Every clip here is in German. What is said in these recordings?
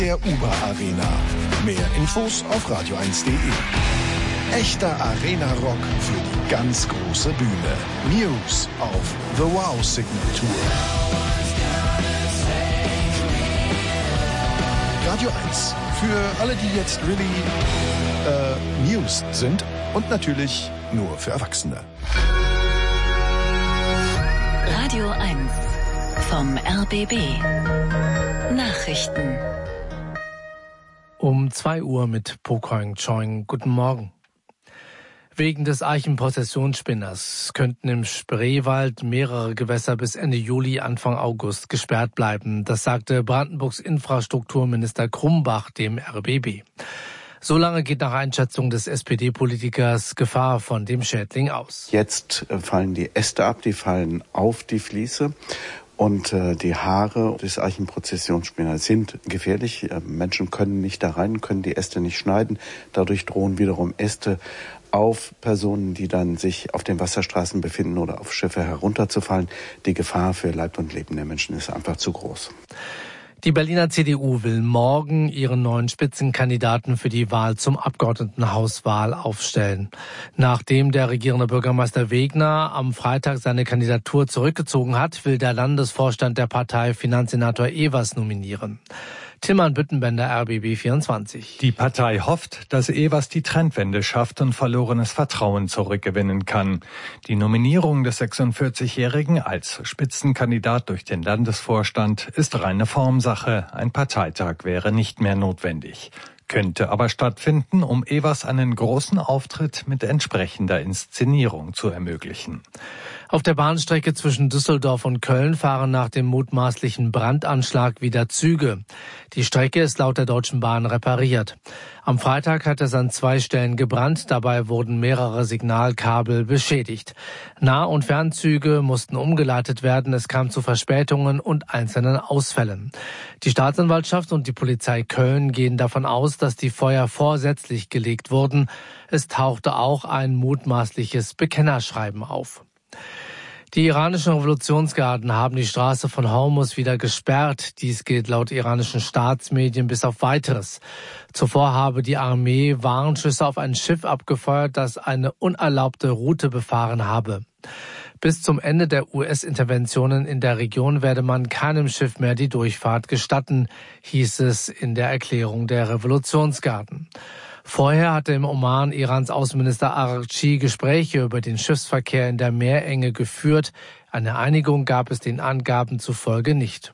Der Uber Arena. Mehr Infos auf radio1.de. Echter Arena-Rock für die ganz große Bühne. Muse auf The Wow Signal Tour. Radio 1. Für alle, die jetzt really Muse sind. Und natürlich nur für Erwachsene. Radio 1 vom RBB. Nachrichten. Um 2 Uhr mit Pokoing Choing. Guten Morgen. Wegen des Eichenprozessionsspinners könnten im Spreewald mehrere Gewässer bis Ende Juli, Anfang August gesperrt bleiben. Das sagte Brandenburgs Infrastrukturminister Krumbach dem RBB. Solange geht nach Einschätzung des SPD-Politikers Gefahr von dem Schädling aus. Jetzt fallen die Äste ab, die fallen auf die Fliese. Und die Haare des Eichenprozessionsspinners sind gefährlich. Menschen können nicht da rein, können die Äste nicht schneiden. Dadurch drohen wiederum Äste auf Personen, die dann sich auf den Wasserstraßen befinden oder auf Schiffe herunterzufallen. Die Gefahr für Leib und Leben der Menschen ist einfach zu groß. Die Berliner CDU will morgen ihren neuen Spitzenkandidaten für die Wahl zum Abgeordnetenhauswahl aufstellen. Nachdem der regierende Bürgermeister Wegner am Freitag seine Kandidatur zurückgezogen hat, will der Landesvorstand der Partei Finanzsenator Evers nominieren. Tilman Büttenbender, RBB 24. Die Partei hofft, dass Evers die Trendwende schafft und verlorenes Vertrauen zurückgewinnen kann. Die Nominierung des 46-Jährigen als Spitzenkandidat durch den Landesvorstand ist reine Formsache. Ein Parteitag wäre nicht mehr notwendig. Könnte aber stattfinden, um Evers einen großen Auftritt mit entsprechender Inszenierung zu ermöglichen. Auf der Bahnstrecke zwischen Düsseldorf und Köln fahren nach dem mutmaßlichen Brandanschlag wieder Züge. Die Strecke ist laut der Deutschen Bahn repariert. Am Freitag hat es an 2 Stellen gebrannt, dabei wurden mehrere Signalkabel beschädigt. Nah- und Fernzüge mussten umgeleitet werden, es kam zu Verspätungen und einzelnen Ausfällen. Die Staatsanwaltschaft und die Polizei Köln gehen davon aus, dass die Feuer vorsätzlich gelegt wurden. Es tauchte auch ein mutmaßliches Bekennerschreiben auf. Die iranischen Revolutionsgarden haben die Straße von Hormuz wieder gesperrt. Dies gilt laut iranischen Staatsmedien bis auf Weiteres. Zuvor habe die Armee Warnschüsse auf ein Schiff abgefeuert, das eine unerlaubte Route befahren habe. Bis zum Ende der US-Interventionen in der Region werde man keinem Schiff mehr die Durchfahrt gestatten, hieß es in der Erklärung der Revolutionsgarden. Vorher hatte im Oman Irans Außenminister Araghchi Gespräche über den Schiffsverkehr in der Meerenge geführt. Eine Einigung gab es den Angaben zufolge nicht.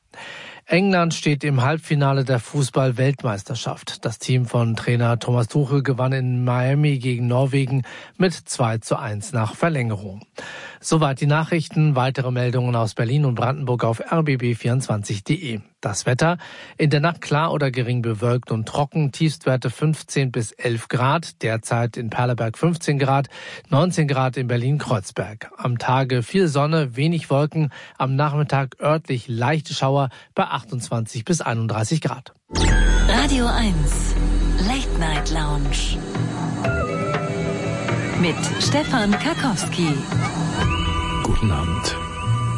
England steht im Halbfinale der Fußball-Weltmeisterschaft. Das Team von Trainer Thomas Tuchel gewann in Miami gegen Norwegen mit 2:1 nach Verlängerung. Soweit die Nachrichten. Weitere Meldungen aus Berlin und Brandenburg auf rbb24.de. Das Wetter: in der Nacht klar oder gering bewölkt und trocken, Tiefstwerte 15 bis 11 Grad, derzeit in Perleberg 15 Grad, 19 Grad in Berlin-Kreuzberg. Am Tage viel Sonne, wenig Wolken, am Nachmittag örtlich leichte Schauer bei 28 bis 31 Grad. Radio 1, Late Night Lounge mit Stefan Karkowski. Guten Abend.